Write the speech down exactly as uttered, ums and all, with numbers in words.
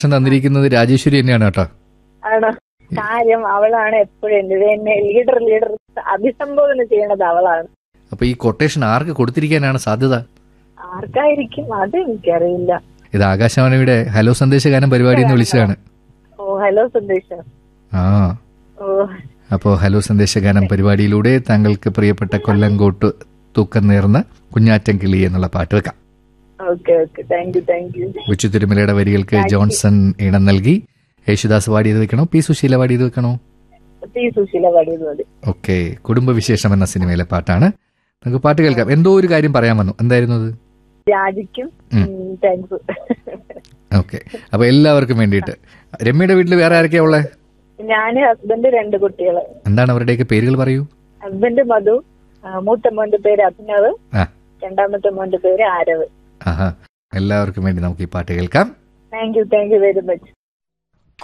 തന്നിരിക്കുന്നത് രാജേശ്വരി തന്നെയാണ് കേട്ടോ. ആണോ? കാര്യം അവളാണ് എപ്പോഴും എന്നെ ലീഡർ ലീഡർ അഭിസംബോധന ചെയ്യണത് അവളാണ്. അപ്പൊ ഈ കൊട്ടേഷൻ ആർക്ക് കൊടുത്തിരിക്കാനാണ് സാധ്യത? ആർക്കായിരിക്കും അത് എനിക്കറിയില്ല. ഇത് ആകാശവാണിയുടെ ഹലോ സന്ദേശഗാനം പരിപാടി എന്ന് വിളിച്ചതാണ്. ഓ ഹലോ സന്ദേശം. ആ ഓ അപ്പോ ഹലോ സന്ദേശഗാനം പരിപാടിയിലൂടെ താങ്കൾക്ക് പ്രിയപ്പെട്ട കൊല്ലങ്കോട്ട് തൂക്കം നേർന്ന കുഞ്ഞാറ്റം കിളി എന്നുള്ള പാട്ട് വെക്കാം. Okay okay thank you thank you. കൊച്ചു തിരുമലയുടെ വരികൾക്ക് ജോൺസൺ ഇണം നൽകി. യേശുദാസ് പാടിയത് വെക്കണോ, പി സുശീല പാടിയത് വെക്കണോ? പി സുശീല പാടിയത് മതി. ഓക്കെ. കുടുംബവിശേഷം എന്ന സിനിമയിലെ പാട്ടാണ്. നമുക്ക് പാട്ട് കേൾക്കാം. എന്തോ ഒരു കാര്യം പറയാൻ വന്നു, എന്തായിരുന്നു അത്? രാജിക്കും താങ്ക്സ്. ഓക്കെ. അപ്പൊ എല്ലാവർക്കും വേണ്ടിയിട്ട്. രമ്യയുടെ വീട്ടിൽ വേറെ ആരൊക്കെയാ ഉള്ളത്? ഞാന് ഹസ്ബൻഡ് രണ്ട് കുട്ടികള്. എന്താണ് അവരുടെയൊക്കെ പേരുകൾ പറയൂ. ഹസ്ബൻഡ് മധു, മൂത്ത മോന്റെ പേര് അഭിനവ്, രണ്ടാമത്തെ മോന്റെ പേര് ആരവ്. ആഹാ. എല്ലാവർക്കും വേണ്ടി നമുക്ക് ഈ പാട്ട് കേൾക്കാം. Thank you thank you very much.